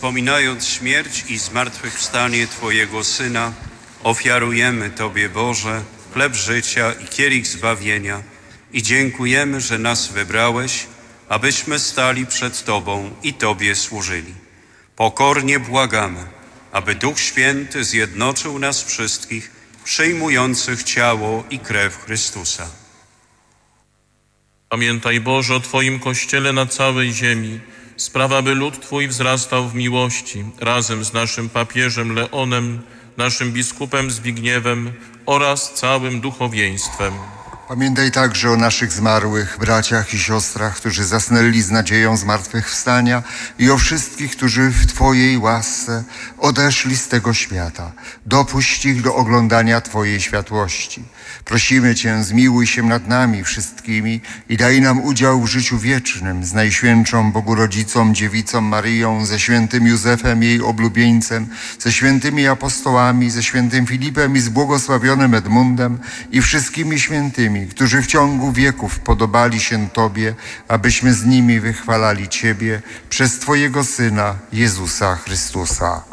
Wspominając śmierć i zmartwychwstanie Twojego Syna, ofiarujemy Tobie, Boże, chleb życia i kielich zbawienia i dziękujemy, że nas wybrałeś, abyśmy stali przed Tobą i Tobie służyli. Pokornie błagamy, aby Duch Święty zjednoczył nas wszystkich, przyjmujących ciało i krew Chrystusa. Pamiętaj, Boże, o Twoim Kościele na całej ziemi. Sprawa, by lud Twój wzrastał w miłości, razem z naszym papieżem Leonem, naszym biskupem Zbigniewem oraz całym duchowieństwem. Pamiętaj także o naszych zmarłych braciach i siostrach, którzy zasnęli z nadzieją zmartwychwstania i o wszystkich, którzy w Twojej łasce odeszli z tego świata. Dopuść ich do oglądania Twojej światłości. Prosimy Cię, zmiłuj się nad nami wszystkimi i daj nam udział w życiu wiecznym z Najświętszą Bogurodzicą, Dziewicą Maryją, ze świętym Józefem, jej oblubieńcem, ze świętymi apostołami, ze świętym Filipem i z błogosławionym Edmundem i wszystkimi świętymi, którzy w ciągu wieków podobali się Tobie, abyśmy z nimi wychwalali Ciebie przez Twojego Syna, Jezusa Chrystusa.